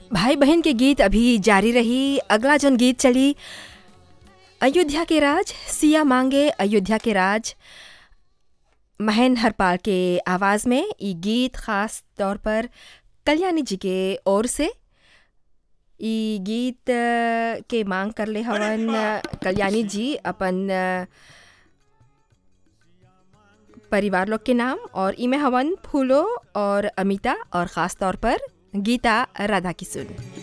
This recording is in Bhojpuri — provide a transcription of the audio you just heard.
भाई बहन के गीत अभी जारी रही। अगला जन गीत चली अयोध्या के राज, सिया मांगे अयोध्या के राज, महन हरपाल के आवाज़ में। ये गीत ख़ास तौर पर कल्याणी जी के ओर से। ई गीत के मांग कर ले हवन कल्याणी जी अपन परिवार लोग के नाम, और इमे हवन फूलो और अमिता और ख़ास तौर पर गीता राधा किशुन।